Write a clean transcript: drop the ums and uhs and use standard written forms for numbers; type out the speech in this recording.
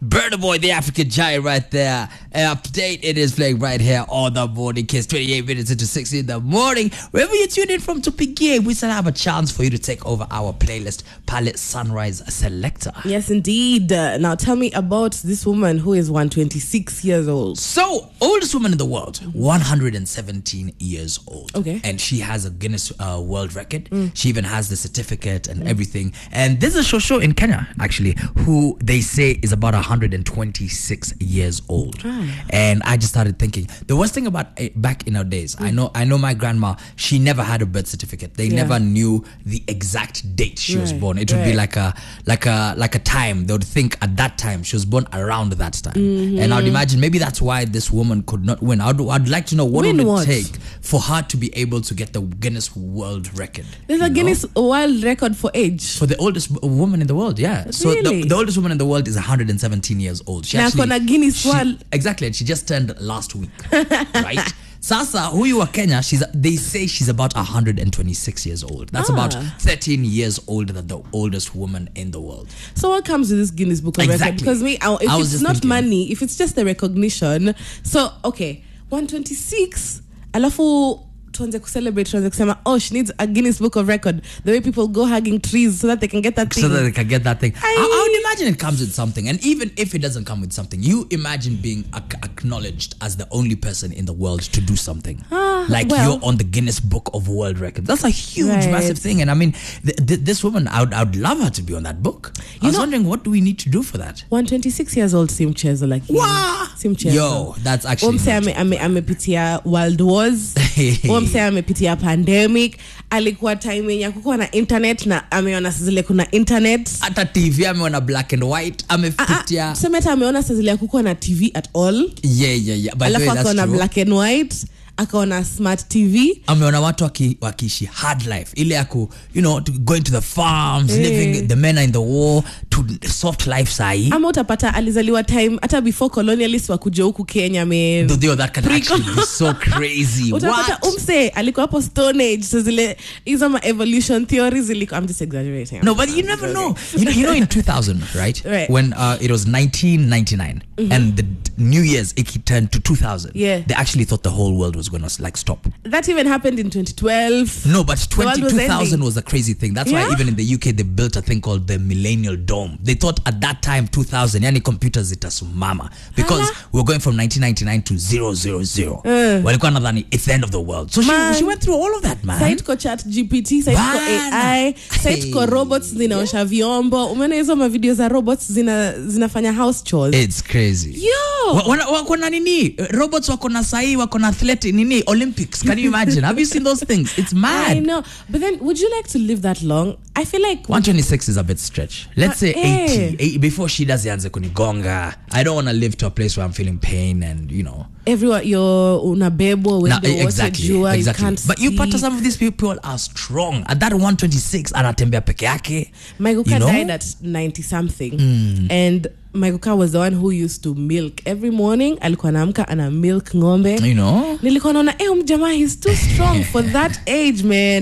Burna Boy, the African giant right there. Update, it is playing right here on the Morning Kiss. 28 minutes into 6 in the morning. Wherever you tune in from to begin, we still have a chance for you to take over our playlist, Palette Sunrise Selector. Yes, indeed. Now tell me about this woman who is 126 years old. So, oldest woman in the world, 117 years old. Okay. And she has a Guinness World Record. She even has the certificate and everything. And there's a shosho in Kenya, actually, who they say is about 126 years old. And I just started thinking, the worst thing about back in our days, I know my grandma, she never had a birth certificate. They never knew the exact date she was born. It would be like a time. They would think at that time she was born around that time. And I'd imagine maybe that's why this woman could not win. I'd like to know what would it take for her to be able to get the Guinness World Record. There's a Guinness World Record for age. For the oldest woman in the world, yeah. So Really? the oldest woman in the world is 117 years old. She Na kona Guinness World. Exactly, and she just turned last week, right? Sasa, huyu wa Kenya, they say she's about 126 years old. That's about 13 years older than the oldest woman in the world. So what comes with this Guinness Book of Record? Because if it's not money, if it's just the recognition. So, okay, 126, alafu tuanze celebrate, tuanze kusema, oh, she needs a Guinness Book of Record. The way people go hugging trees so that they can get that thing. So that they can get that thing. I would imagine it comes with something. And even if it doesn't come with something, you imagine being acknowledged as the only person in the world to do something. You're on the Guinness Book of World Records. That's a huge, massive thing. And I mean, this woman, I would love her to be on that book. I was wondering, what do we need to do for that? 126 years old, sim chezo like sim chezo. Yo, that's actually amepitia world wars. Mse amepitia pandemic, alikuwa time yenye kukuwa na internet na ameona zile kuna internet. Hata TV ameona black and white, amepitia. Semeta ameona zile kukuwa na TV at all. Yeah. By the way, that's true. Black and white. Akaona smart TV. Ameona watu wakiishi hard life. Ile yaku, to going to the farms, living, the men are in the war, to soft life sahi. Ama utapata alizaliwa time, hata before colonialists wakuja huku Kenya that can actually be so crazy. Utapata umse, alikuwa hapo Stone Age, so zile, hizo ma evolution theories, I'm just exaggerating. No, but you never know. You know in 2000, right? When it was 1999, and the New Year's, it turned to 2000. Yeah. They actually thought the whole world was going to stop. That even happened in 2012. No, but 2000 was a crazy thing. That's why even in the UK they built a thing called the Millennial Dome. They thought at that time 2000 yani computers itasumama because we were going from 1999 to 000. Walikuwa nadhani it's the end of the world. So she went through all of that, man. Site ko chat GPT, site ko AI, site ko robots zinaosha vyombo. Umeona hizo ma videos za robots zinafanya house chores. It's crazy. Yo. Wako na nini? Robots wako na sahi, wako na athletic nini? Olympics. Can you imagine? Have you seen those things? It's mad. I know. But then, would you like to live that long? I feel like 126 is a bit stretch. Let's say 80 before she does zianze kunigonga. I don't want to live to a place where I'm feeling pain and everyone you're unabebo when exactly. You can't but you pata some of these people are strong. At that 126 anatembea peke yake. Michael Carr died at 90 something. And Michael Carr was the one who used to milk every morning. Alikuwa anaamka ana milk ng'ombe. Nilikuwa naona jamaa, he's too strong for that age, man.